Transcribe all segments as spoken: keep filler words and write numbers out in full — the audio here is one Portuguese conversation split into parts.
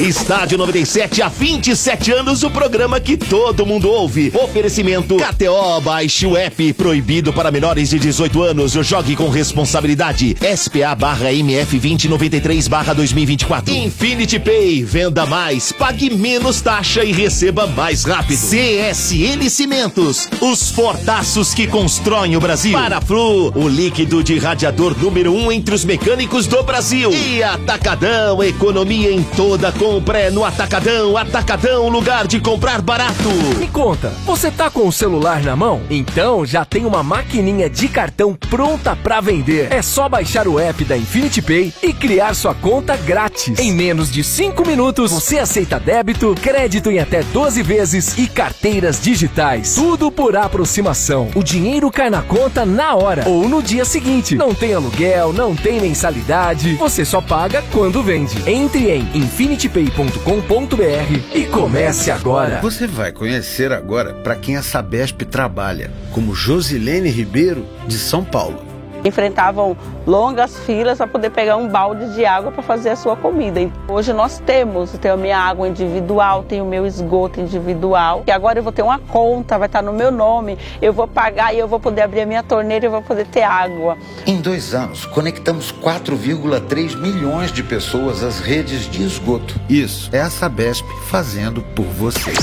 Estádio noventa e sete, há vinte e sete anos, o programa que todo mundo ouve. Oferecimento K T O, baixe o app, proibido para menores de dezoito anos, jogue com responsabilidade. S P A barra M F vinte noventa e três barra dois mil e vinte e quatro. Infinity Pay, venda mais, pague menos taxa e receba mais rápido. C S N Cimentos, os fortaços que constroem o Brasil. Paraflu, o líquido de radiador número um entre os mecânicos do Brasil. E Atacadão, economia em toda compra é no Atacadão. Atacadão, lugar de comprar barato. Me conta, você tá com o celular na mão? Então já tem uma maquininha de cartão pronta pra vender. É só baixar o app da Infinity Pay e criar sua conta grátis. Em menos de cinco minutos, você aceita débito, crédito em até doze vezes e carteiras digitais. Tudo por aproximação. O dinheiro cai na conta na hora ou no dia seguinte. Não tem aluguel, não tem mensalidade. Você só paga quando vende. Entre em infinity pay ponto com ponto b r e comece agora. Você vai conhecer agora para quem a Sabesp trabalha, como Josilene Ribeiro, de São Paulo. Enfrentavam longas filas para poder pegar um balde de água para fazer a sua comida. Hoje nós temos, eu tenho a minha água individual, tenho o meu esgoto individual, e agora eu vou ter uma conta, vai estar no meu nome, eu vou pagar e eu vou poder abrir a minha torneira e eu vou poder ter água. Em dois anos, conectamos quatro vírgula três milhões de pessoas às redes de esgoto. Isso é a Sabesp fazendo por você.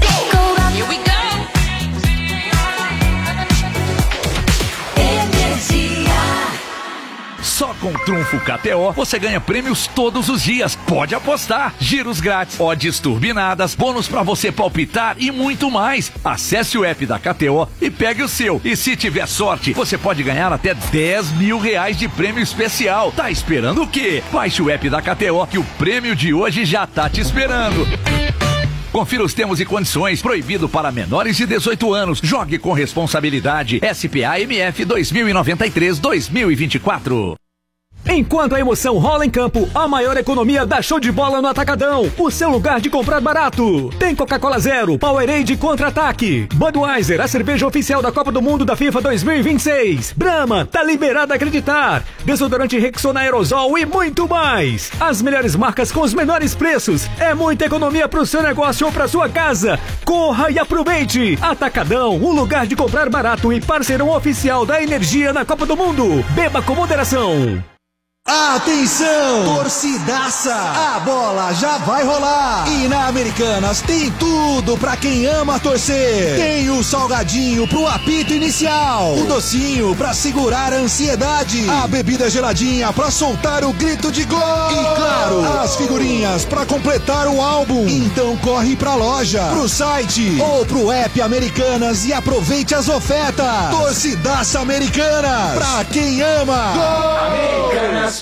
Só com Trunfo K T O você ganha prêmios todos os dias. Pode apostar. Giros grátis, odds turbinadas, bônus pra você palpitar e muito mais. Acesse o app da K T O e pegue o seu. E se tiver sorte, você pode ganhar até dez mil reais de prêmio especial. Tá esperando o quê? Baixe o app da K T O que o prêmio de hoje já tá te esperando. Confira os termos e condições. Proibido para menores de dezoito anos. Jogue com responsabilidade. S P A M F dois mil e noventa e três, dois mil e vinte e quatro. Enquanto a emoção rola em campo, a maior economia dá show de bola no Atacadão. O seu lugar de comprar barato. Tem Coca-Cola Zero, Powerade Contra-Ataque, Budweiser, a cerveja oficial da Copa do Mundo da FIFA dois mil e vinte e seis. Brahma, tá liberado a acreditar. Desodorante Rexona Aerosol e muito mais. As melhores marcas com os menores preços. É muita economia pro seu negócio ou pra sua casa. Corra e aproveite. Atacadão, um lugar de comprar barato e parceirão oficial da energia na Copa do Mundo. Beba com moderação. Atenção! Torcidaça! A bola já vai rolar! E na Americanas tem tudo pra quem ama torcer! Tem o salgadinho pro apito inicial, o docinho pra segurar a ansiedade, a bebida geladinha pra soltar o grito de gol! E claro, as figurinhas pra completar o álbum! Então corre pra loja, pro site ou pro app Americanas e aproveite as ofertas! Torcidaça Americanas! Pra quem ama! Gol! Americanas!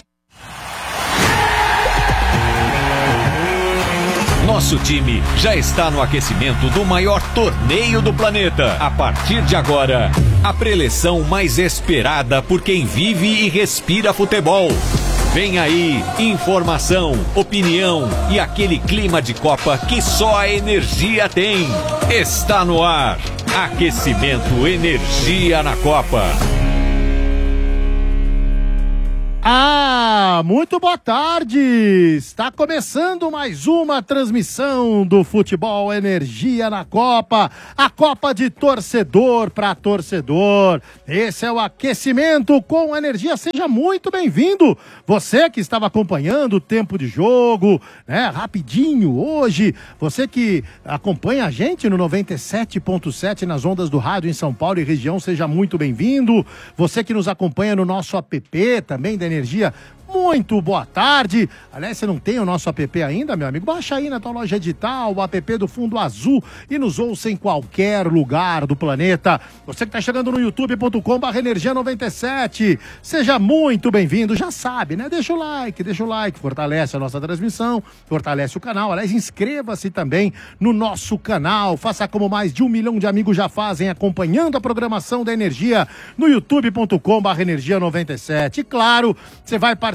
Nosso time já está no aquecimento do maior torneio do planeta. A partir de agora, a preleção mais esperada por quem vive e respira futebol. Vem aí informação, opinião e aquele clima de Copa que só a Energia tem. Está no ar. Aquecimento Energia na Copa. Ah, muito boa tarde! Está começando mais uma transmissão do Futebol Energia na Copa, a Copa de torcedor para torcedor. Esse é o aquecimento com energia. Seja muito bem-vindo. Você que estava acompanhando o tempo de jogo, né, rapidinho hoje, você que acompanha a gente no noventa e sete ponto sete nas ondas do rádio em São Paulo e região, seja muito bem-vindo. Você que nos acompanha no nosso app também da Energia, muito boa tarde. Aliás, você não tem o nosso app ainda, meu amigo? Baixa aí na tua loja digital, o app do Fundo Azul e nos ouça em qualquer lugar do planeta. Você que está chegando no youtube ponto com barra energia noventa e sete, seja muito bem-vindo. Já sabe, né? Deixa o like, deixa o like, fortalece a nossa transmissão, fortalece o canal. Aliás, inscreva-se também no nosso canal. Faça como mais de um milhão de amigos já fazem, acompanhando a programação da Energia no youtube ponto com barra energia noventa e sete. E claro, você vai participar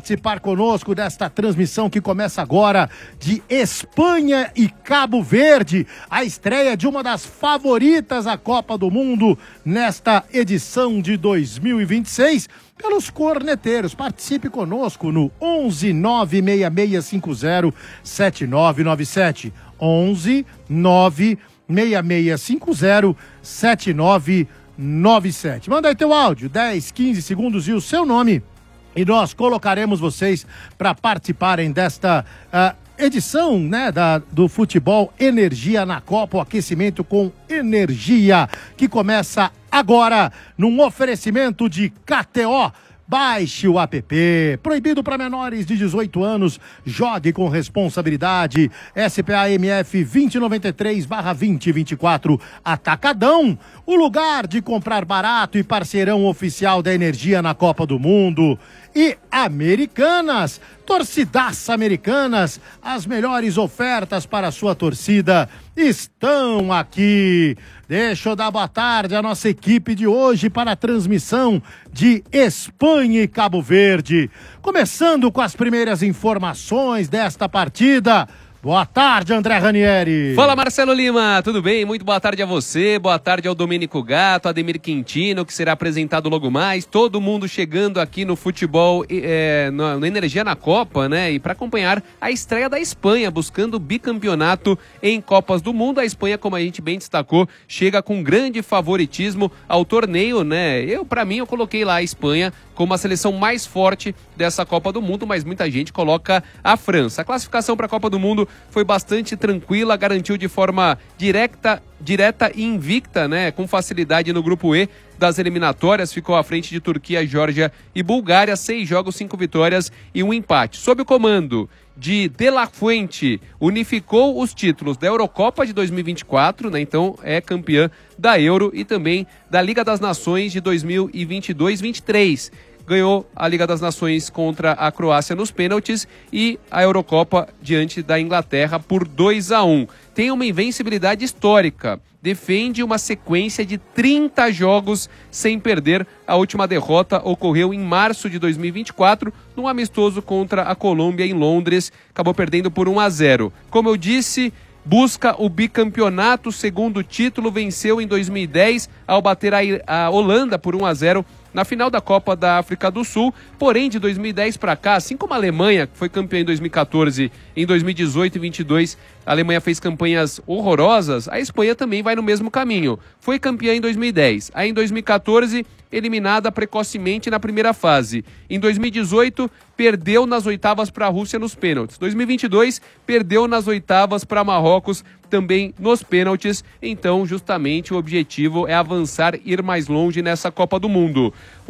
participar conosco desta transmissão que começa agora de Espanha e Cabo Verde, a estreia de uma das favoritas à Copa do Mundo nesta edição de dois mil e vinte e seis, pelos corneteiros. Participe conosco no onze nove seis seis cinco zero sete nove nove sete, onze nove seis seis cinco zero sete nove nove sete. Manda aí teu áudio, dez, quinze segundos e o seu nome, e nós colocaremos vocês para participarem desta uh, edição, né, da, do Futebol Energia na Copa, o aquecimento com energia, que começa agora num oferecimento de K T O. Baixe o app, proibido para menores de dezoito anos, jogue com responsabilidade. S P A M F vinte e noventa e três barra vinte e vinte e quatro, Atacadão, o lugar de comprar barato e parceirão oficial da energia na Copa do Mundo. E Americanas, torcidaça Americanas, as melhores ofertas para a sua torcida estão aqui. Deixa eu dar boa tarde à nossa equipe de hoje para a transmissão de Espanha e Cabo Verde. Começando com as primeiras informações desta partida. Boa tarde, André Ranieri. Fala, Marcelo Lima, tudo bem? Muito boa tarde a você, boa tarde ao Domênico Gato, Ademir Quintino, que será apresentado logo mais, todo mundo chegando aqui no futebol, é, na, na Energia na Copa, né? E para acompanhar a estreia da Espanha, buscando bicampeonato em Copas do Mundo. A Espanha, como a gente bem destacou, chega com grande favoritismo ao torneio, né? Eu, para mim, eu coloquei lá a Espanha como a seleção mais forte dessa Copa do Mundo, mas muita gente coloca a França. A classificação para a Copa do Mundo foi bastante tranquila, garantiu de forma direta, direta e invicta, né, com facilidade no grupo E das eliminatórias, ficou à frente de Turquia, Geórgia e Bulgária, seis jogos, cinco vitórias e um empate. Sob o comando de De La Fuente, unificou os títulos da Eurocopa de dois mil e vinte e quatro, né, então é campeã da Euro e também da Liga das Nações de dois mil e vinte e dois vinte e três. Ganhou a Liga das Nações contra a Croácia nos pênaltis e a Eurocopa diante da Inglaterra por dois a um. Tem uma invencibilidade histórica, defende uma sequência de trinta jogos sem perder. A última derrota ocorreu em março de dois mil e vinte e quatro, num amistoso contra a Colômbia em Londres, acabou perdendo por um a zero. Como eu disse, busca o bicampeonato, segundo título, venceu em dois mil e dez ao bater a, a Holanda por um a zero na final da Copa da África do Sul. Porém, de dois mil e dez para cá, assim como a Alemanha, que foi campeã em dois mil e quatorze, em dois mil e dezoito e vinte e dois, a Alemanha fez campanhas horrorosas, a Espanha também vai no mesmo caminho. Foi campeã em dois mil e dez, aí em dois mil e quatorze, eliminada precocemente na primeira fase. Em dois mil e dezoito, perdeu nas oitavas para a Rússia nos pênaltis. dois mil e vinte e dois, perdeu nas oitavas para Marrocos, também nos pênaltis. Então, justamente, o objetivo é avançar, ir mais longe nessa Copa do Mundo.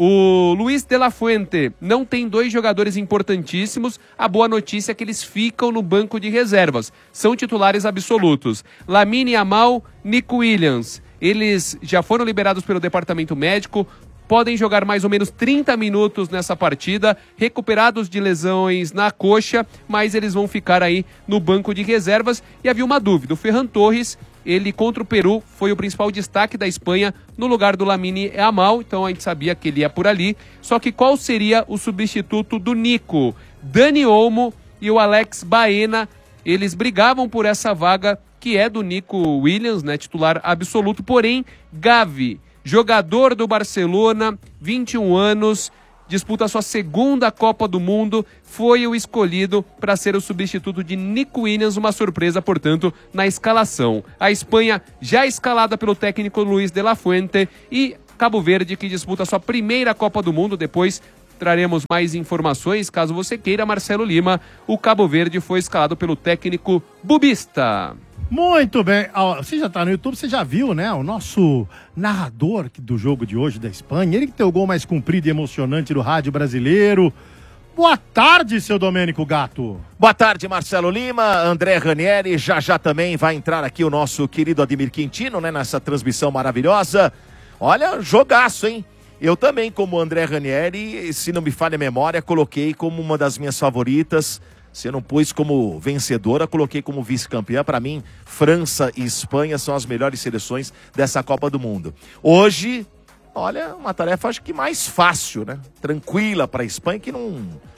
O Luis de la Fuente não tem dois jogadores importantíssimos. A boa notícia é que eles ficam no banco de reservas. São titulares absolutos. Lamine Yamal, Nico Williams. Eles já foram liberados pelo departamento médico, podem jogar mais ou menos trinta minutos nessa partida, recuperados de lesões na coxa, mas eles vão ficar aí no banco de reservas. E havia uma dúvida, o Ferran Torres, ele contra o Peru foi o principal destaque da Espanha no lugar do Lamine Yamal, então a gente sabia que ele ia por ali. Só que qual seria o substituto do Nico? Dani Olmo e o Alex Baena, eles brigavam por essa vaga que é do Nico Williams, né, titular absoluto. Porém, Gavi, jogador do Barcelona, vinte e um anos, disputa a sua segunda Copa do Mundo, foi o escolhido para ser o substituto de Nico Williams, uma surpresa, portanto, na escalação. A Espanha já escalada pelo técnico Luis de la Fuente e Cabo Verde, que disputa a sua primeira Copa do Mundo. Depois traremos mais informações, caso você queira. Marcelo Lima, o Cabo Verde foi escalado pelo técnico Bubista. Muito bem, você já tá no YouTube, você já viu, né, o nosso narrador do jogo de hoje da Espanha, ele que tem o gol mais comprido e emocionante do rádio brasileiro. Boa tarde, seu Domênico Gato. Boa tarde, Marcelo Lima, André Ranieri, já já também vai entrar aqui o nosso querido Ademir Quintino, né, nessa transmissão maravilhosa. Olha, jogaço, hein? Eu também, como André Ranieri, se não me falha a memória, coloquei como uma das minhas favoritas. Se eu não pus como vencedora, coloquei como vice-campeã. Para mim, França e Espanha são as melhores seleções dessa Copa do Mundo. Hoje, olha, uma tarefa acho que mais fácil, né? Tranquila para a Espanha, que não,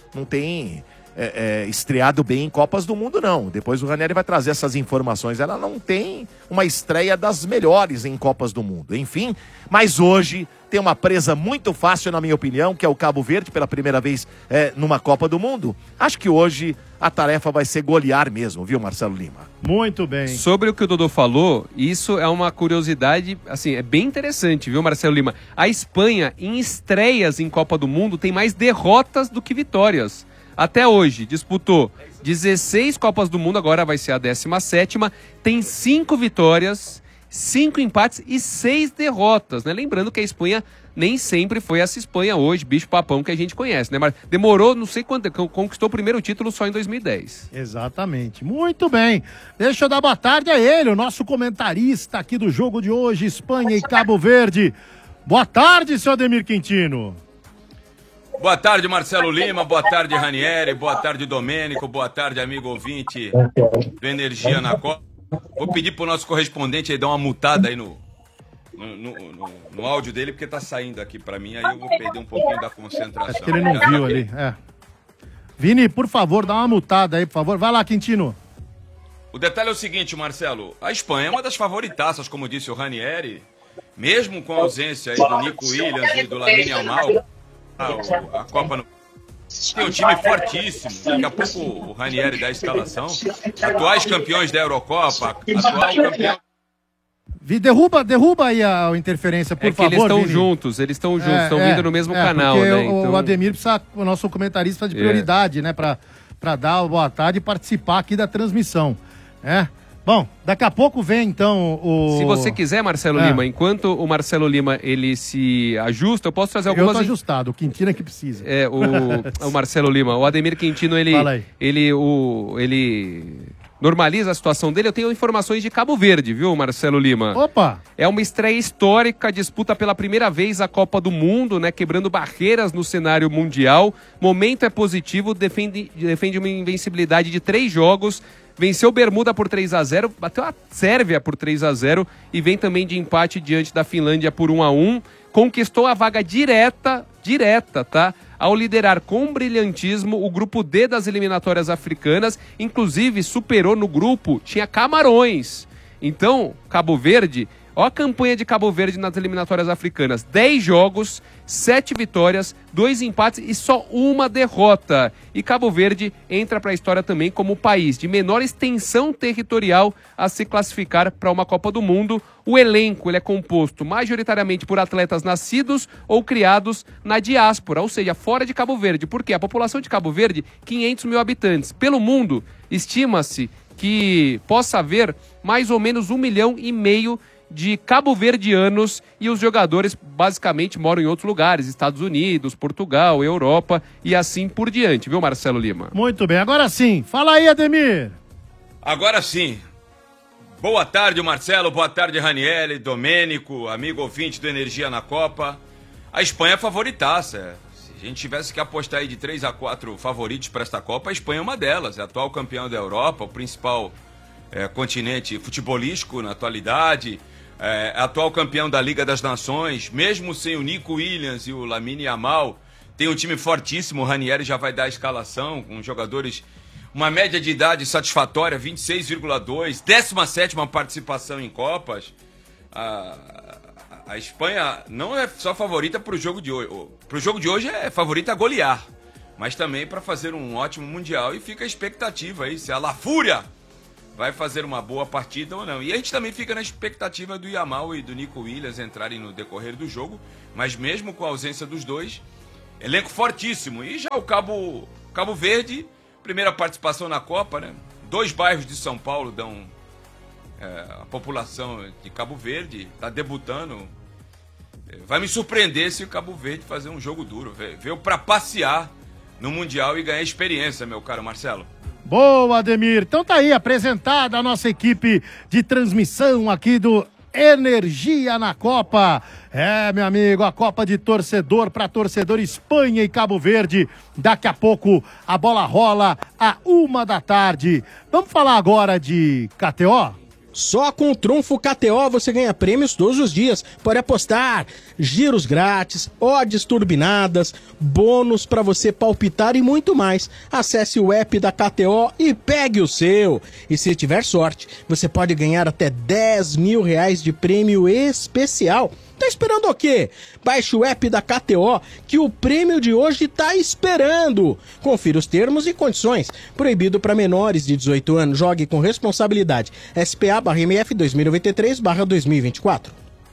não tem é, é, estreado bem em Copas do Mundo, não. Depois o Ranieri vai trazer essas informações. Ela não tem uma estreia das melhores em Copas do Mundo. Enfim, mas hoje tem uma presa muito fácil, na minha opinião, que é o Cabo Verde, pela primeira vez é, numa Copa do Mundo. Acho que hoje a tarefa vai ser golear mesmo, viu, Marcelo Lima? Muito bem. Sobre o que o Dodô falou, isso é uma curiosidade, assim, é bem interessante, viu, Marcelo Lima? A Espanha, em estreias em Copa do Mundo, tem mais derrotas do que vitórias. Até hoje, disputou dezesseis Copas do Mundo, agora vai ser a décima sétima, tem cinco vitórias, cinco empates e seis derrotas, né? Lembrando que a Espanha nem sempre foi essa Espanha hoje, bicho-papão que a gente conhece, né? Mas demorou, não sei quanto, conquistou o primeiro título só em dois mil e dez. Exatamente. Muito bem. Deixa eu dar boa tarde a ele, o nosso comentarista aqui do jogo de hoje, Espanha e Cabo Verde. Boa tarde, seu Ademir Quintino. Boa tarde, Marcelo Lima, boa tarde, Ranieri, boa tarde, Domênico, boa tarde, amigo ouvinte do Energia na Copa. Vou pedir pro nosso correspondente aí dar uma mutada aí no, no, no, no, no áudio dele, porque tá saindo aqui pra mim, aí eu vou perder um pouquinho da concentração. Acho que ele não viu ali, é. Vini, por favor, dá uma mutada aí, por favor. Vai lá, Quintino. O detalhe é o seguinte, Marcelo, a Espanha é uma das favoritaças, como disse o Ranieri, mesmo com a ausência aí do Nico Williams e do Lamine Yamal, a, a Copa no... Tem um time fortíssimo. Daqui a pouco o Ranieri dá a escalação. Atuais campeões da Eurocopa, atual campeão. Derruba, derruba aí a interferência, por é que favor. Eles estão Vini. juntos, eles estão juntos, É, estão é, vindo no mesmo é, canal, porque né? O, Então... o Ademir precisa, o nosso comentarista de prioridade, é. né? Pra, pra dar a boa tarde e participar aqui da transmissão. É. Bom, daqui a pouco vem então o... Se você quiser, Marcelo é. Lima, enquanto o Marcelo Lima ele se ajusta, eu posso trazer algumas... Eu tô ajustado, o Quintino é que precisa. É, o, o Marcelo Lima, o Ademir Quintino, ele, ele, o, ele normaliza a situação dele. Eu tenho informações de Cabo Verde, viu, Marcelo Lima? Opa! É uma estreia histórica, disputa pela primeira vez a Copa do Mundo, né, quebrando barreiras no cenário mundial. Momento é positivo, defende, defende uma invencibilidade de três jogos. Venceu Bermuda por três a zero, bateu a Sérvia por três a zero e vem também de empate diante da Finlândia por um a um. Conquistou a vaga direta, direta, tá? Ao liderar com brilhantismo o grupo D das eliminatórias africanas, inclusive superou no grupo, tinha Camarões. Então, Cabo Verde, ó a campanha de Cabo Verde nas eliminatórias africanas, dez jogos, sete vitórias, dois empates e só uma derrota. E Cabo Verde entra para a história também como o país de menor extensão territorial a se classificar para uma Copa do Mundo. O elenco ele é composto majoritariamente por atletas nascidos ou criados na diáspora, ou seja, fora de Cabo Verde. Por quê? A população de Cabo Verde, quinhentos mil habitantes. Pelo mundo, estima-se que possa haver mais ou menos um milhão e meio de cabo-verdianos e os jogadores basicamente moram em outros lugares, Estados Unidos, Portugal, Europa e assim por diante, viu, Marcelo Lima? Muito bem, agora sim. Fala aí, Ademir. Agora sim. Boa tarde, Marcelo, boa tarde, Ranieri, Domênico, amigo ouvinte do Energia na Copa. A Espanha é favoritaça. Se a gente tivesse que apostar aí de três a quatro favoritos para esta Copa, a Espanha é uma delas. É atual campeão da Europa, o principal é, continente futebolístico na atualidade. É, atual campeão da Liga das Nações, mesmo sem o Nico Williams e o Lamine Yamal, tem um time fortíssimo. O Ranieri já vai dar a escalação, com jogadores, uma média de idade satisfatória, vinte e seis vírgula dois, décima sétima participação em Copas. A, a Espanha não é só favorita para o jogo de hoje. Para o jogo de hoje é favorita a golear, mas também para fazer um ótimo Mundial. E fica a expectativa aí, se a La Fúria vai fazer uma boa partida ou não. E a gente também fica na expectativa do Yamal e do Nico Williams entrarem no decorrer do jogo, mas mesmo com a ausência dos dois, elenco fortíssimo. E já o Cabo, Cabo Verde, primeira participação na Copa, né? Dois bairros de São Paulo dão é, a população de Cabo Verde, está debutando. Vai me surpreender se o Cabo Verde fazer um jogo duro. Veio para passear no Mundial e ganhar experiência, meu caro Marcelo. Boa, Ademir. Então tá aí apresentada a nossa equipe de transmissão aqui do Energia na Copa. É, meu amigo, a Copa de torcedor para torcedor, Espanha e Cabo Verde. Daqui a pouco a bola rola a uma da tarde. Vamos falar agora de K T O? Só com o trunfo K T O você ganha prêmios todos os dias. Pode apostar, giros grátis, odds turbinadas, bônus para você palpitar e muito mais. Acesse o app da K T O e pegue o seu. E se tiver sorte, você pode ganhar até dez mil reais de prêmio especial. Tá esperando o quê? Baixe o app da K T O que o prêmio de hoje tá esperando. Confira os termos e condições. Proibido para menores de dezoito anos. Jogue com responsabilidade. S P A barra M F dois mil e noventa e três barra dois mil e vinte e quatro.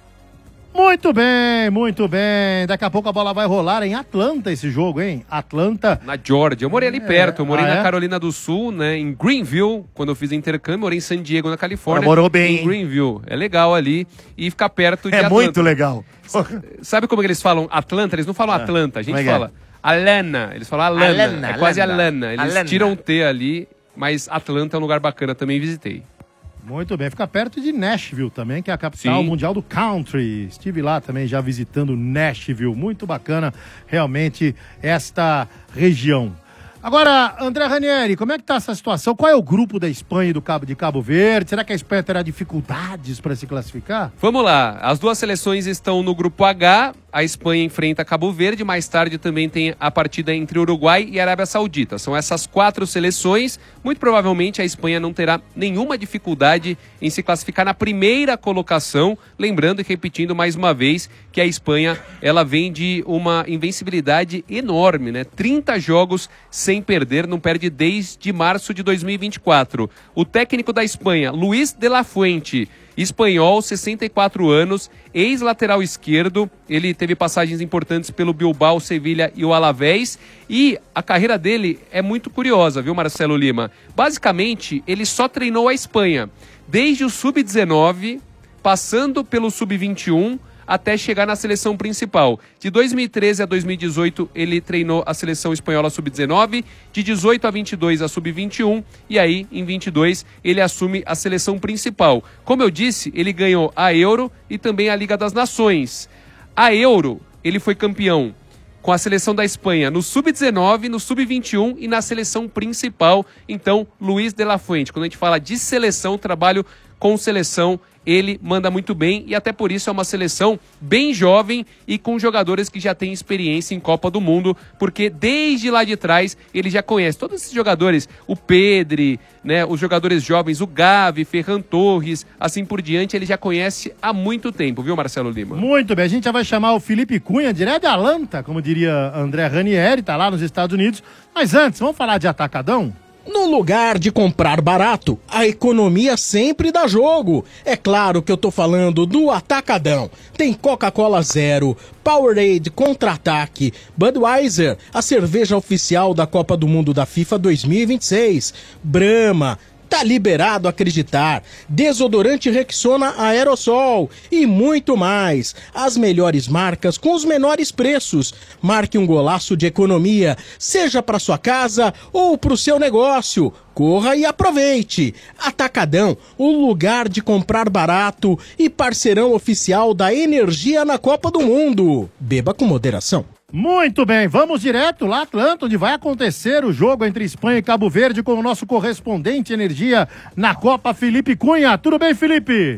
Muito bem, muito bem. Daqui a pouco a bola vai rolar em Atlanta esse jogo, hein? Atlanta. Na Georgia. Eu morei ali É. perto. Eu morei Ah, na é? Carolina do Sul, né? Em Greenville, quando eu fiz intercâmbio. Morei em San Diego, na Califórnia. Ah, morou bem, Em hein? Greenville. É legal ali. E ficar perto de É Atlanta. muito legal. Sabe como que eles falam Atlanta? Eles não falam Ah, Atlanta. A gente como é que é? fala Alana. Eles falam Alana. Alana, é quase Alana. Alana. Eles Alana. tiram o T ali. Mas Atlanta é um lugar bacana. Também visitei. Muito bem, fica perto de Nashville também, que é a capital Sim. mundial do country. Estive lá também já visitando Nashville, muito bacana realmente esta região. Agora, André Ranieri, como é que tá essa situação? Qual é o grupo da Espanha e do Cabo de Cabo Verde? Será que a Espanha terá dificuldades para se classificar? Vamos lá, as duas seleções estão no grupo H, a Espanha enfrenta Cabo Verde, mais tarde também tem a partida entre Uruguai e Arábia Saudita. São essas quatro seleções, muito provavelmente a Espanha não terá nenhuma dificuldade em se classificar na primeira colocação, lembrando e repetindo mais uma vez que a Espanha ela vem de uma invencibilidade enorme, né? trinta jogos sem perder, não perde desde março de dois mil e vinte e quatro. O técnico da Espanha, Luis de la Fuente, espanhol, sessenta e quatro anos, ex-lateral esquerdo, ele teve passagens importantes pelo Bilbao, Sevilha e o Alavés, e a carreira dele é muito curiosa, viu, Marcelo Lima? Basicamente, ele só treinou a Espanha, desde o sub dezenove, passando pelo sub vinte e um, até chegar na seleção principal. De dois mil e treze a dois mil e dezoito, ele treinou a seleção espanhola sub dezenove, de dezoito a vinte e dois a sub vinte e um, e aí, em vinte e dois, ele assume a seleção principal. Como eu disse, ele ganhou a Euro e também a Liga das Nações. A Euro, ele foi campeão com a seleção da Espanha no sub dezenove, no sub vinte e um e na seleção principal. Então, Luis de la Fuente, quando a gente fala de seleção, trabalho com seleção, ele manda muito bem e até por isso é uma seleção bem jovem e com jogadores que já têm experiência em Copa do Mundo, porque desde lá de trás ele já conhece todos esses jogadores, o Pedri, né, os jogadores jovens, o Gavi, Ferran Torres, assim por diante, ele já conhece há muito tempo, viu, Marcelo Lima? Muito bem, a gente já vai chamar o Felipe Cunha, direto de Atlanta, como diria André Ranieri, tá lá nos Estados Unidos. Mas antes, vamos falar de Atacadão? No lugar de comprar barato, a economia sempre dá jogo. É claro que eu tô falando do Atacadão. Tem Coca-Cola Zero, Powerade Contra-Ataque, Budweiser, a cerveja oficial da Copa do Mundo da FIFA dois mil e vinte e seis, Brahma, tá liberado acreditar, desodorante Rexona Aerosol e muito mais. As melhores marcas com os menores preços. Marque um golaço de economia, seja para sua casa ou para o seu negócio. Corra e aproveite. Atacadão, o lugar de comprar barato e parceirão oficial da energia na Copa do Mundo. Beba com moderação. Muito bem, vamos direto lá, Atlanta, onde vai acontecer o jogo entre Espanha e Cabo Verde com o nosso correspondente energia na Copa, Felipe Cunha. Tudo bem, Felipe?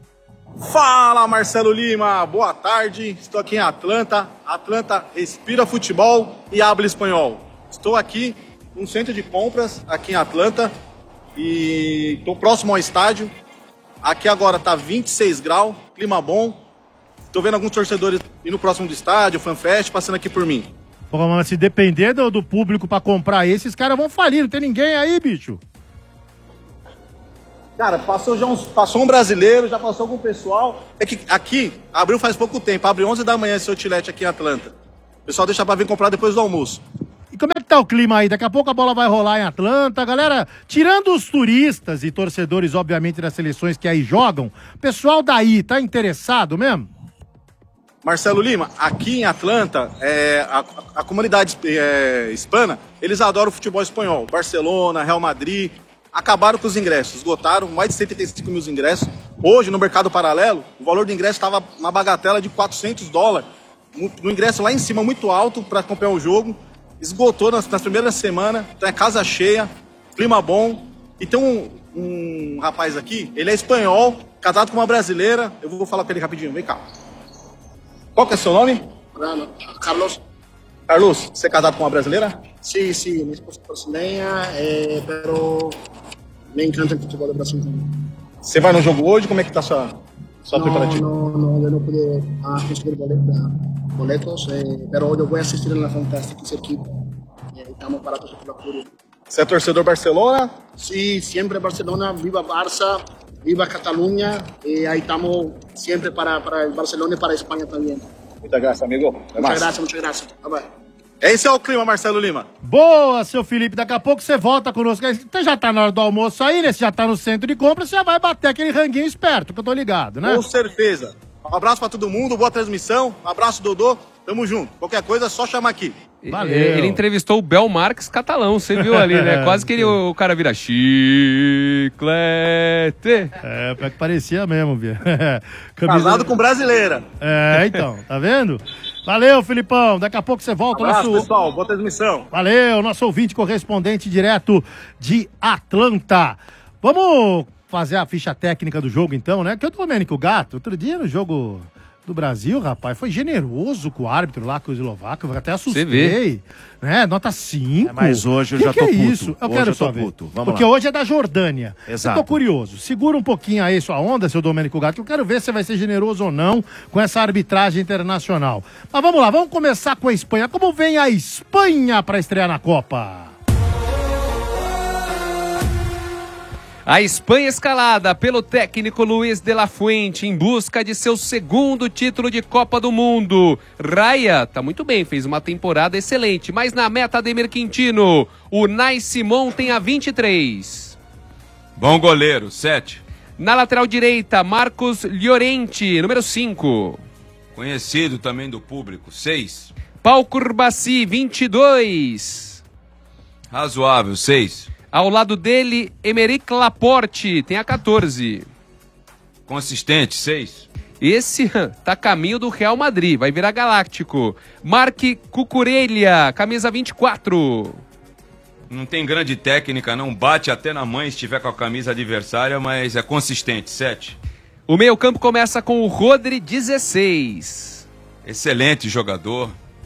Fala, Marcelo Lima, boa tarde. Estou aqui em Atlanta. Atlanta respira futebol e habla espanhol. Estou aqui num centro de compras aqui em Atlanta e estou próximo ao estádio. Aqui agora está vinte e seis graus, clima bom. Tô vendo alguns torcedores indo próximo do estádio, FanFest, passando aqui por mim. Pô, mas se depender do, do público pra comprar esse, esses caras vão falir, não tem ninguém aí, bicho. Cara, passou já uns, passou um brasileiro, já passou algum pessoal. É que aqui, abriu faz pouco tempo, abre onze da manhã esse outlet aqui em Atlanta. O pessoal deixa pra vir comprar depois do almoço. E como é que tá o clima aí? Daqui a pouco a bola vai rolar em Atlanta. Galera, tirando os turistas e torcedores, obviamente, das seleções que aí jogam, o pessoal daí tá interessado mesmo? Marcelo Lima, aqui em Atlanta, é, a, a comunidade é, hispana, eles adoram o futebol espanhol. Barcelona, Real Madrid, acabaram com os ingressos, esgotaram mais de cento e trinta e cinco mil ingressos. Hoje, no mercado paralelo, o valor do ingresso estava uma bagatela de quatrocentos dólares. No ingresso lá em cima, muito alto para acompanhar o jogo. Esgotou nas, nas primeiras semanas, então é casa cheia, clima bom. Então, um rapaz aqui, ele é espanhol, casado com uma brasileira. Eu vou falar com ele rapidinho, vem cá. Qual que é o seu nome? Carlos. Carlos, você é casado com uma brasileira? Sí, sí, mi esposa es brasileña, eh, pero me encanta el futebol do Brasil também. Você vai no jogo hoje? Como é que tá a sua, sua no, preparativa? No, no, eu não pude ah, conseguir boletos, eh, pero eu vou assistir na Fantástica equipe. Eh, estamos parados pela Clube. Você é torcedor Barcelona? Sí, sempre Barcelona, viva Barça, viva Catalunha, e aí estamos sempre para, para o Barcelona e para a Espanha também. Muita graça, amigo. Muchas gracias, muchas gracias. Bye bye. Esse é o clima, Marcelo Lima. Boa, seu Felipe. Daqui a pouco você volta conosco. Você já tá na hora do almoço aí, né? Você já tá no centro de compra, você já vai bater aquele ranguinho esperto, que eu tô ligado, né? Com certeza. Um abraço pra todo mundo, boa transmissão. Um abraço, Dodô. Tamo junto. Qualquer coisa, é só chamar aqui. Valeu. Ele entrevistou o Bel Marques catalão, você viu ali, né? Quase que ele, o cara vira chiclete. É, pior que parecia mesmo, Bia. Casado com brasileira. É, então, tá vendo? Valeu, Filipão. Daqui a pouco você volta. Um abraço, nosso... pessoal. Boa transmissão. Valeu, nosso ouvinte correspondente direto de Atlanta. Vamos fazer a ficha técnica do jogo, então, né? Que o Domênico Gato, outro dia no jogo do Brasil, rapaz, foi generoso com o árbitro lá, com o eslovaco. Eu até assustei. Você vê. Né? Nota cinco. É, mas hoje eu que já que tô é puto. isso? Eu hoje quero eu tô só ver. puto. Vamos Porque lá. hoje é da Jordânia. Exato. Eu tô curioso. Segura um pouquinho aí sua onda, seu Domênico Gato, que eu quero ver se você vai ser generoso ou não com essa arbitragem internacional. Mas vamos lá, vamos começar com a Espanha. Como vem a Espanha para estrear na Copa? A Espanha escalada pelo técnico Luis de la Fuente em busca de seu segundo título de Copa do Mundo. Raya tá muito bem, fez uma temporada excelente, mas na meta Ademir Quintino, o Unai Simón tem a vinte e três. Bom goleiro, sete. Na lateral direita, Marcos Llorente, número cinco. Conhecido também do público, seis. Pau Curbassi, vinte e dois. Razoável, seis. Ao lado dele, Emerick Laporte, tem a quatorze. Consistente, seis. Esse tá caminho do Real Madrid, vai virar galáctico. Marc Cucurella, camisa vinte e quatro. Não tem grande técnica, não bate até na mãe se estiver com a camisa adversária, mas é consistente, sete. O meio campo começa com o Rodri, dezesseis. Excelente jogador.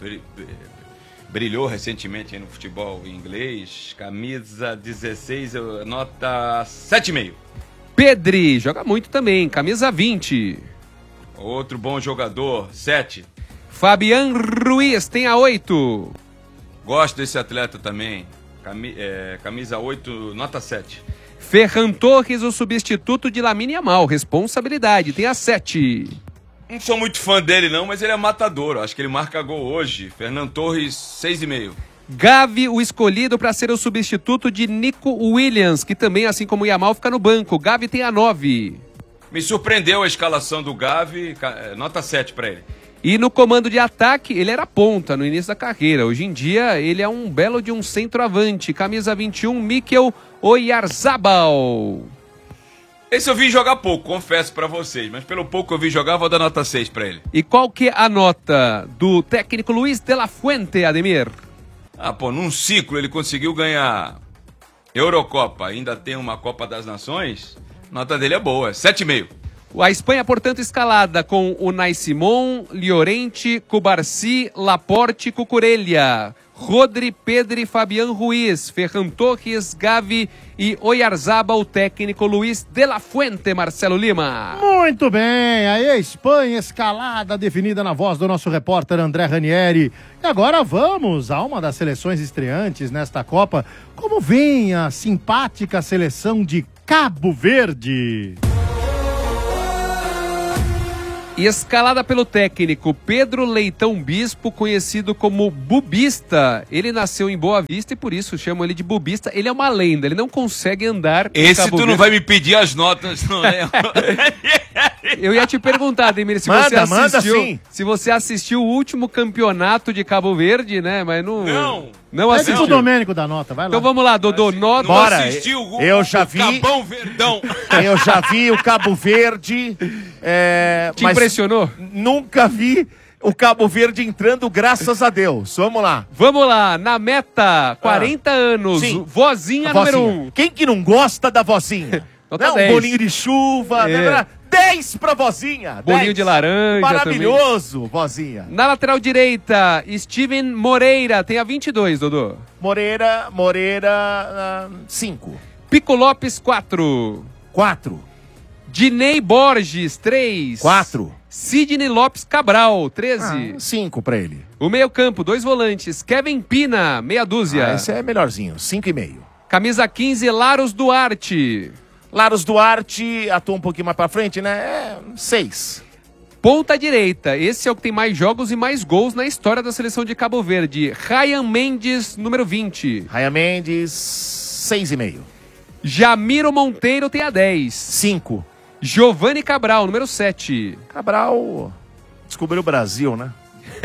Brilhou recentemente aí no futebol inglês. Camisa dezesseis, nota sete vírgula cinco. Pedri, joga muito também, camisa vinte. Outro bom jogador, sete. Fabián Ruiz tem a oito. Gosto desse atleta também. Cami é, camisa oito, nota sete. Ferran Torres, o substituto de Lamine Yamal, responsabilidade, tem a sete. Não sou muito fã dele não, mas ele é matador. Acho que ele marca gol hoje. Fernando Torres, seis vírgula cinco. Gavi, o escolhido para ser o substituto de Nico Williams, que também, assim como o Yamal, fica no banco. Gavi tem a nove. Me surpreendeu a escalação do Gavi, nota sete para ele. E no comando de ataque, ele era ponta no início da carreira. Hoje em dia, ele é um belo de um centroavante. Camisa vinte e um, Mikel Oyarzabal. Esse eu vi jogar pouco, confesso pra vocês, mas pelo pouco que eu vi jogar, vou dar nota seis pra ele. E qual que é a nota do técnico Luis de la Fuente, Ademir? Ah, pô, num ciclo ele conseguiu ganhar Eurocopa, ainda tem uma Copa das Nações, a nota dele é boa, sete vírgula cinco. A Espanha, portanto, escalada com o Unai Simón, Llorente, Cubarsí, Laporte, Cucurella, Rodri, Pedri, Fabián Ruiz, Ferran Torres, Gavi e Oyarzabal, o técnico Luis de la Fuente, Marcelo Lima. Muito bem, aí a Espanha escalada, definida na voz do nosso repórter André Ranieri. E agora vamos a uma das seleções estreantes nesta Copa. Como vem a simpática seleção de Cabo Verde? E escalada pelo técnico Pedro Leitão Bispo, conhecido como Bubista. Ele nasceu em Boa Vista e por isso chamam ele de Bubista. Ele é uma lenda, ele não consegue andar. Esse Cabo tu não Verde. vai me pedir as notas, não é? Eu ia te perguntar, Ademir, se Manda, você assistiu, manda sim. se você assistiu o último campeonato de Cabo Verde, né? Mas não. Não. Não Pede assistiu. pro Domênico da nota, vai lá. Então vamos lá, Dodô. Nota. Bora. Assistiu o, Eu já o vi. Capão Verdão. Eu já vi o Cabo Verde. É, Te mas impressionou? Nunca vi o Cabo Verde entrando, graças a Deus. Vamos lá. Vamos lá, na meta, quarenta anos, Sim. vozinha, A número vozinha. um. Quem que não gosta da vozinha? Nota Não, um dez. bolinho de chuva, É. né? dez pra vozinha. Bolinho dez. de laranja Maravilhoso, vozinha. Na lateral direita, Steven Moreira, tem a vinte e dois, Dodô. Moreira, Moreira, cinco. Pico Lopes, quatro. quatro. Dinei Borges, três. quatro. Sidney Lopes Cabral, treze. cinco pra ele. O meio campo, dois volantes. Kevin Pina, meia dúzia. Ah, esse é melhorzinho, cinco e meio. Camisa quinze, Laros Duarte. Laros Duarte atua um pouquinho mais pra frente, né? É, seis. Ponta direita, esse é o que tem mais jogos e mais gols na história da seleção de Cabo Verde. Ryan Mendes, número vinte. Ryan Mendes, seis e meio. Jamiro Monteiro tem a dez. cinco. Giovanni Cabral, número sete. Cabral descobriu o Brasil, né?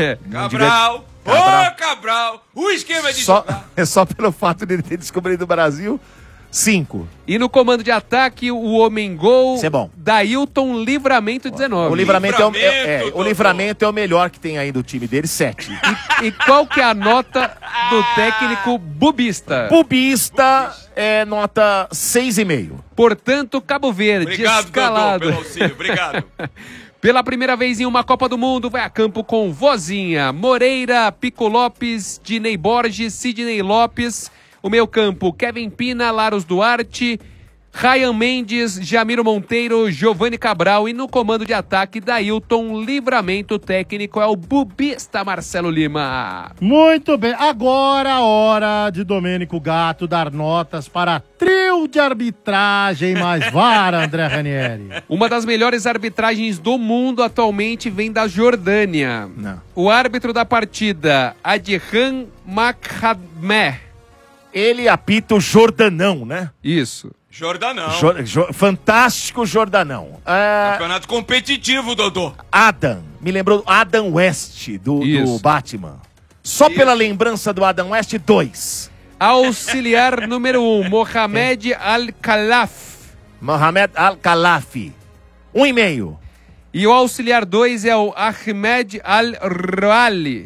Cabral! Ô, Cabral. Cabral! O esquema é de Só, jogar. é só pelo fato de ele ter descobrido o Brasil. cinco. E no comando de ataque, o homem gol, Isso é bom. Dailton Livramento, dezenove. O livramento, é, o, é- é, Livramento, o Dodô. livramento é o melhor que tem aí do time dele, sete. E qual que é a nota do técnico bubista? Pubista é nota seis e meio. Portanto, Cabo Verde, Obrigado, escalado. Dodô, pelo auxílio. Obrigado. Pela primeira vez em uma Copa do Mundo, vai a campo com Vozinha, Moreira, Pico Lopes, Dinei Borges, Sidney Lopes. O meio campo, Kevin Pina, Laros Duarte, Ryan Mendes, Jamiro Monteiro, Giovanni Cabral. E no comando de ataque, Dailton Livramento. Técnico é o bubista Marcelo Lima. Muito bem, agora a hora de Domênico Gato dar notas para trio de arbitragem mais vara, André Ranieri. Uma das melhores arbitragens do mundo atualmente vem da Jordânia. Não. O árbitro da partida, Adhan Makhadmeh. Ele apita o Jordanão, né? Isso. Jordanão. Jo- jo- fantástico Jordanão. É, Campeonato competitivo, Dodô. Adam, me lembrou Adam West do, do Isso. Batman. Só pela lembrança do Adam West, dois. Auxiliar número um, Mohamed Al-Khalaf. Mohamed Al-Khalafi, um e meio. E o auxiliar dois é o Ahmed Al-Rali.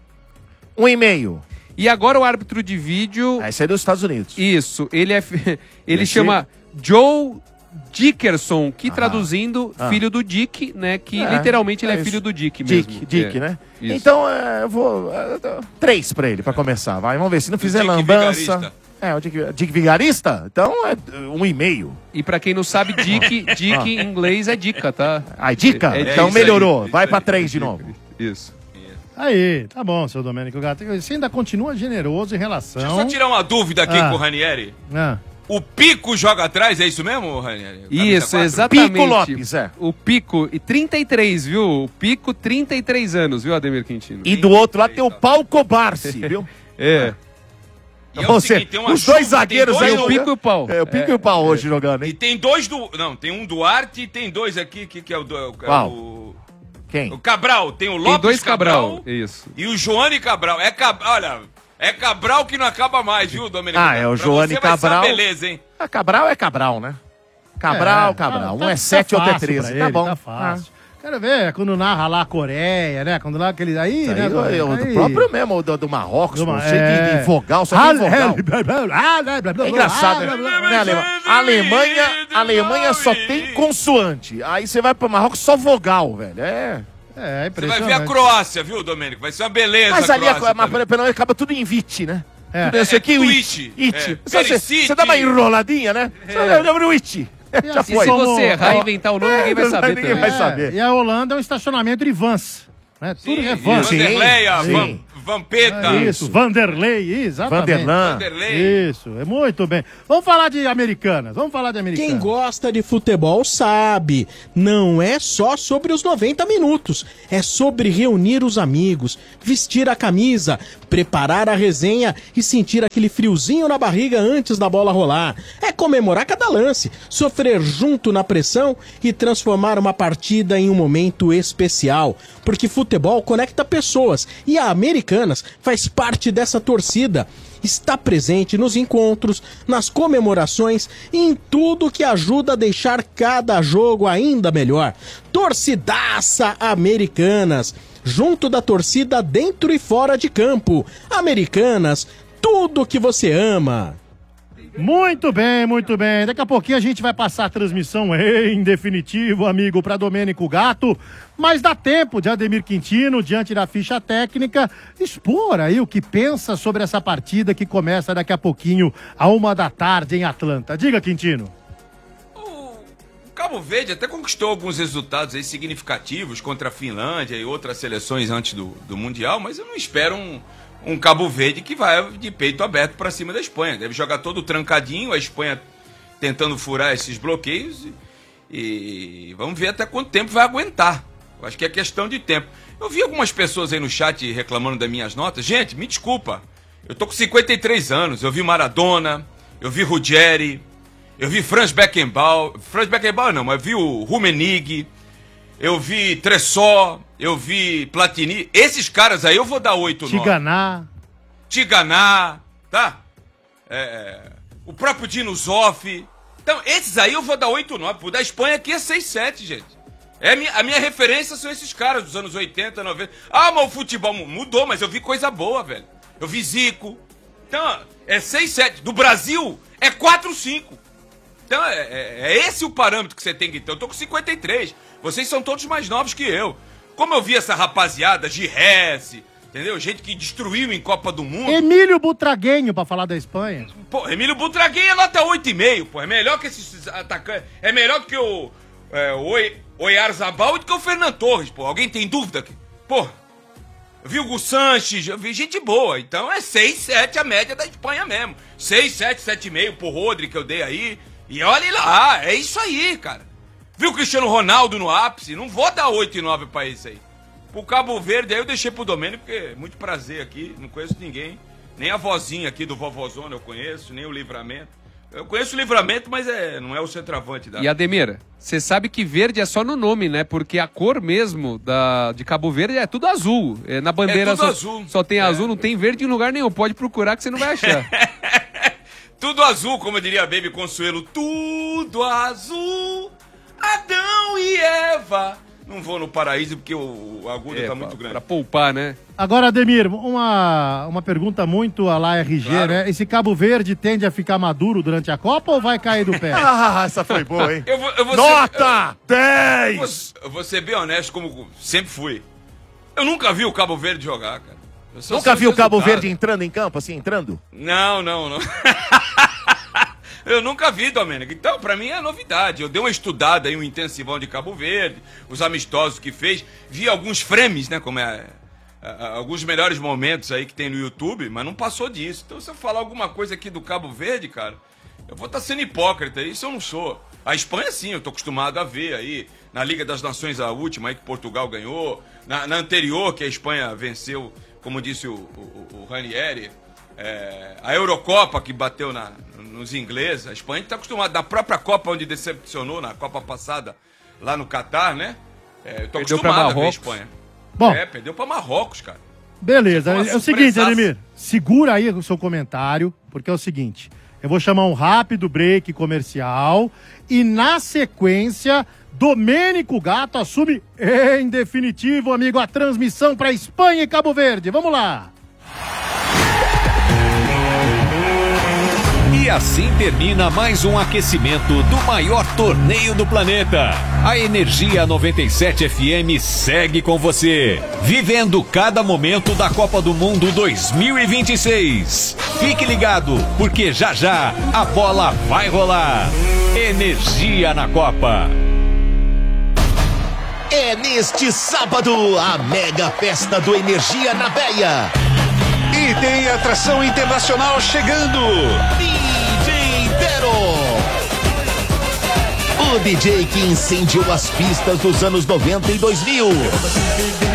Um e meio. E agora o árbitro de vídeo... Esse é dos Estados Unidos. Isso, ele é ele Esse- chama Joe Dickerson, que Ah. traduzindo, Ah. filho do Dick, né? Que É, literalmente ele é é, isso. filho do Dick mesmo. Dick, Dick, É, né? isso. Então, é, eu vou... é, três pra ele, pra começar. Vai, vamos ver. Se não fizer Dick lambança... Vigarista. É, o Dick, Dick Vigarista? Então, é um e meio. E pra quem não sabe, Dick, Dick em inglês é dica, tá? Ah, dica? É então isso melhorou. aí, Vai isso pra aí. três de novo. Isso. Aí, tá bom, seu Domênico Gato. Você ainda continua generoso em relação... Deixa eu só tirar uma dúvida aqui Ah. com o Ranieri. Ah, O Pico joga atrás, é isso mesmo, Ranieri? Camisa Isso, quatro? exatamente. Pico Lopes, é. O Pico, e trinta e três, viu? O Pico, trinta e três anos, viu, Ademir Quintino? E do outro lado tem o Paulo Barsi, viu? É. E é o Ou seja, seguinte, tem uma os dois chuva, zagueiros tem aí... dois o Pico e o Pau. É, o Pico e o Pau hoje jogando, E hein? tem dois do... Não, tem um Duarte e tem dois aqui, que, que é o... Do, é Qual? o... Quem? o Cabral. Tem o Lopes Tem dois Cabral, Cabral. Isso. e o Joane Cabral. É Cabral, olha... É Cabral que não acaba mais, viu, Domênico? Ah, é o Pra Joane você vai ser uma Cabral. beleza, hein? Ah, Cabral é Cabral, né? Cabral, É, Cabral. tá- Um é tá sete, outro é fácil treze. pra Tá ele, bom. Tá fácil. Quero ver quando narra lá a Coreia, né? Quando lá aquele aí, Ah, né? aí, o, o Aí. do próprio mesmo, do, do Marrocos, Do pô, Ma- cheio de, é. de vogal, só tem vogal. Ah, blá, blá, blá, É engraçado, blá, né? blá, blá. Né, Alemanha? A Alemanha, a Alemanha só tem consoante. Aí você vai pro Marrocos, só vogal, velho. É. É, Você vai ver a impressionante. Croácia, viu, Domênico? Vai ser uma beleza Mas a ali, a, Croácia mas também. pelo menos acaba tudo em vit, né? É. Tudo isso É, aqui, é o it. it. It. É, Você- Você Perisic. você dá uma enroladinha, né? Você dá no it. Já E foi. se você errar e Ó, inventar o nome, ninguém vai saber ninguém também. vai É, saber. E a Holanda é um estacionamento de vans. Né? Tudo é van. Sim, Vanderlei, a sim. Van, Vampeta. É isso, Vanderlei, exatamente. Vanderlan. Vanderlei. Isso, é muito bem. Vamos falar de americanas, vamos falar de americanas. Quem gosta de futebol sabe, não é só sobre os noventa minutos, é sobre reunir os amigos, vestir a camisa, preparar a resenha e sentir aquele friozinho na barriga antes da bola rolar. É comemorar cada lance, sofrer junto na pressão e transformar uma partida em um momento especial, porque futebol conecta pessoas e a Americanas faz parte dessa torcida. Está presente nos encontros, nas comemorações e em tudo que ajuda a deixar cada jogo ainda melhor. Torcidaça Americanas! junto da torcida dentro e fora de campo. Americanas, tudo que você ama. Muito bem, muito bem. Daqui a pouquinho a gente vai passar a transmissão em definitivo, amigo, para Domênico Gato. Mas dá tempo de Ademir Quintino, diante da ficha técnica, expor aí o que pensa sobre essa partida que começa daqui a pouquinho, a uma da tarde em Atlanta. Diga, Quintino. O Cabo Verde até conquistou alguns resultados aí significativos contra a Finlândia e outras seleções antes do, do Mundial, mas eu não espero um... um Cabo Verde que vai de peito aberto para cima da Espanha. Deve jogar todo trancadinho, a Espanha tentando furar esses bloqueios e, e vamos ver até quanto tempo vai aguentar. Eu acho que é questão de tempo. Eu vi algumas pessoas aí no chat reclamando das minhas notas. Gente, me desculpa, eu tô com cinquenta e três anos, eu vi Maradona, eu vi Ruggeri, eu vi Franz Beckenbauer, Franz Beckenbauer não, mas eu vi o Rummenigge, eu vi Tressor, eu vi Platini. Esses caras aí eu vou dar oito, nove. Tiganá. Tiganá, tá? É, o próprio Dino Zoff. Então, esses aí eu vou dar oito, nove. O da Espanha aqui é seis, sete, gente. É a, minha, a minha referência são esses caras dos anos oitenta, noventa. Ah, mas o futebol mudou, mas eu vi coisa boa, velho. Eu vi Zico. Então, é seis, sete. Do Brasil, é quatro, cinco. Então, é, é, é esse o parâmetro que você tem que ter. Eu tô com cinquenta e três. Vocês são todos mais novos que eu. Como eu vi essa rapaziada, Giresse, entendeu? Gente que destruiu em Copa do Mundo. Emílio Butraguenho, pra falar da Espanha. Pô, Emílio Butraguenho é nota oito e meio, pô. É melhor que esses atacantes. É melhor do que o... É, o Oyarzabal e do que o Fernando Torres, pô. Alguém tem dúvida? Pô, eu vi o Gus Sanches, eu vi gente boa. Então é seis, sete a média da Espanha mesmo. seis, sete, sete e meio pro Rodri que eu dei aí. E olha lá, é isso aí, cara. Viu o Cristiano Ronaldo no ápice? Não vou dar oito e nove pra isso aí. Pro Cabo Verde, aí eu deixei pro Domênico, porque é muito prazer aqui, não conheço ninguém. Nem a vozinha aqui do Vovozona eu conheço, nem o Livramento. Eu conheço o Livramento, mas é, não é o centroavante da... E Ademir, você sabe que verde é só no nome, né? Porque a cor mesmo da, de Cabo Verde é tudo azul. É, na bandeira é tudo só, azul. só tem é. azul, não tem verde em lugar nenhum. Pode procurar que você não vai achar. Tudo azul, como diria a Baby Consuelo. Tudo azul, Adão e Eva. Não vou no paraíso porque o, o agudo é, tá muito pra, grande. Pra poupar, né? Agora, Ademir, uma, uma pergunta muito a lá R G, claro. Né? Esse Cabo Verde tende a ficar maduro durante a Copa ou vai cair do pé? Ah, essa foi boa, hein? Eu vou, eu vou Nota ser, dez! Eu vou, eu vou ser bem honesto, como sempre fui. Eu nunca vi o Cabo Verde jogar, cara. Nunca vi o Cabo Verde entrando em campo, assim, entrando? Não, não, não. Eu nunca vi, Domênico. Então, pra mim é novidade. Eu dei uma estudada aí, um intensivão de Cabo Verde, os amistosos que fez. Vi alguns frames, né, como é... alguns melhores momentos aí que tem no YouTube, mas não passou disso. Então, se eu falar alguma coisa aqui do Cabo Verde, cara, eu vou estar sendo hipócrita. Isso eu não sou. A Espanha, sim, eu tô acostumado a ver aí. Na Liga das Nações, a última aí que Portugal ganhou. Na, na anterior, que a Espanha venceu, como disse o, o, o Ranieri. É, a Eurocopa, que bateu na, nos ingleses. A Espanha está acostumada. Na própria Copa, onde decepcionou, na Copa passada, lá no Catar, né? É, eu tô perdeu acostumado a ver a Espanha. Bom, é, perdeu para Marrocos, cara. Beleza, é o seguinte, Ademir, segura aí o seu comentário, porque é o seguinte, eu vou chamar um rápido break comercial e na sequência, Domênico Gato assume em definitivo, amigo, a transmissão para Espanha e Cabo Verde. Vamos lá! E assim termina mais um aquecimento do maior torneio do planeta. A Energia noventa e sete F M segue com você, vivendo cada momento da Copa do Mundo dois mil e vinte e seis. Fique ligado, porque já já a bola vai rolar. Energia na Copa. É neste sábado a mega festa do Energia na Beia. E tem atração internacional chegando. D J Dero. O D J que incendiou as pistas dos anos noventa e dois mil.